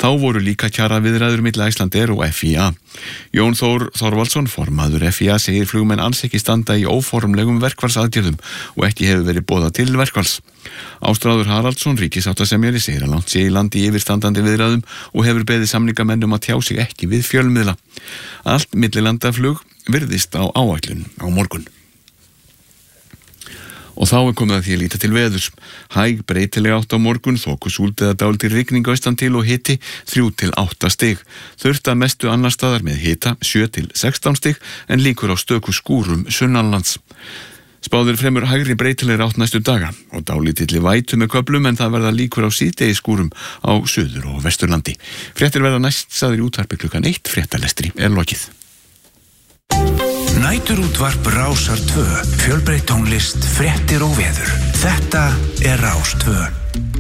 Þá voru líka kjaraviðræður milli Icelandair og FIA. Jón Þór Þorvaldsson, formaður FIA, segir flugmenn alls ekki standa í óformlegum verkfallsaðgerðum og ekki hefur verið boðað til verkfalls. Ástráður Haraldsson, ríkissáttasemjari, segir að langt sé í landi yfirstandandi viðræðum og hefur beðið samningamenn að tjá sig ekki við fjölmiðla. Allt millilandaflug virðist á áætlun á morgun. Og þá komið að því að líta til veðurs. Hæg breytileg átt á morgun, þokusúld eða dálítil rigning austan til og hiti 3 til 8 stig. Þurrt að mestu annars staðar með hita 7 til 16 stig en líkur á stöku skúrum sunnanlands. Spáð fremur hægri breytilegri átt næstu daga og dálítilli vætu með köflum en það verða líkur á síðdegi skúrum á suður- og vesturlandi. Fréttir verða næst sagðir í útvarpi klukkan 1, fréttalestri lokið. Næturútvarp Rásar 2, fjölbreytt tónlist, fréttir og veður. Þetta Rás 2.